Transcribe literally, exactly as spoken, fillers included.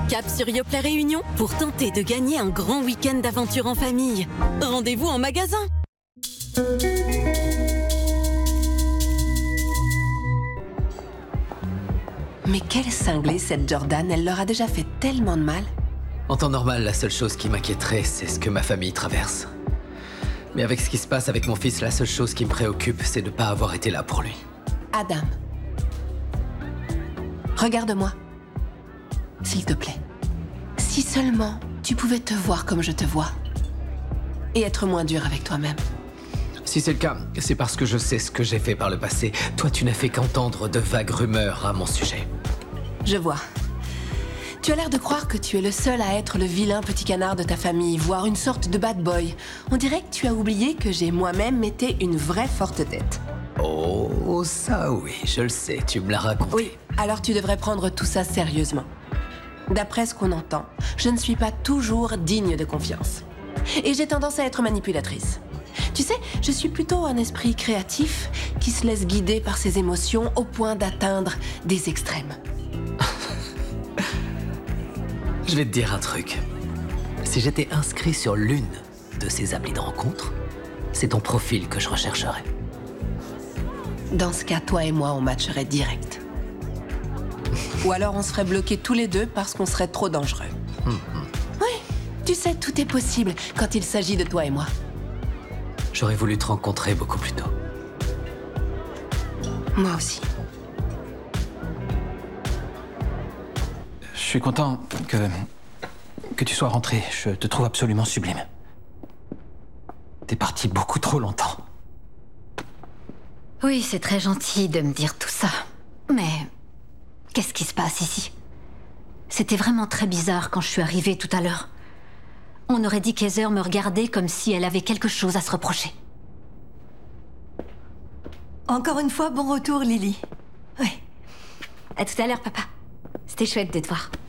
Cap sur Yoplait Réunion pour tenter de gagner un grand week-end d'aventure en famille. Rendez-vous en magasin. Mais quelle cinglée cette Jordan, elle leur a déjà fait tellement de mal. En temps normal, la seule chose qui m'inquiéterait, c'est ce que ma famille traverse. Mais avec ce qui se passe avec mon fils, la seule chose qui me préoccupe, c'est de ne pas avoir été là pour lui. Adam, regarde-moi. S'il te plaît. Si seulement tu pouvais te voir comme je te vois. Et être moins dur avec toi-même. Si c'est le cas, c'est parce que je sais ce que j'ai fait par le passé. Toi, tu n'as fait qu'entendre de vagues rumeurs à mon sujet. Je vois. Tu as l'air de croire que tu es le seul à être le vilain petit canard de ta famille, voire une sorte de bad boy. On dirait que tu as oublié que j'ai moi-même été une vraie forte tête. Oh, ça oui, je le sais, tu me l'as raconté. Oui, alors tu devrais prendre tout ça sérieusement. D'après ce qu'on entend, je ne suis pas toujours digne de confiance. Et j'ai tendance à être manipulatrice. Tu sais, je suis plutôt un esprit créatif qui se laisse guider par ses émotions au point d'atteindre des extrêmes. Je vais te dire un truc. Si j'étais inscrit sur l'une de ces applis de rencontre, c'est ton profil que je rechercherais. Dans ce cas, toi et moi, on matcherait direct. Ou alors on serait bloqués tous les deux parce qu'on serait trop dangereux. Hum, hum. Oui, tu sais, tout est possible quand il s'agit de toi et moi. J'aurais voulu te rencontrer beaucoup plus tôt. Moi aussi. Je suis content que... que tu sois rentré. Je te trouve absolument sublime. T'es parti beaucoup trop longtemps. Oui, c'est très gentil de me dire tout ça. Mais... qu'est-ce qui se passe ici? C'était vraiment très bizarre quand je suis arrivée tout à l'heure. On aurait dit qu'Heather me regardait comme si elle avait quelque chose à se reprocher. Encore une fois, bon retour, Lily. Oui. À tout à l'heure, papa. C'était chouette de te voir.